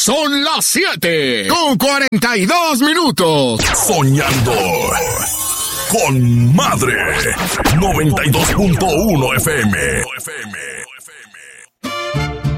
Son las 7:42. Soñando con Madre. 92.1 FM.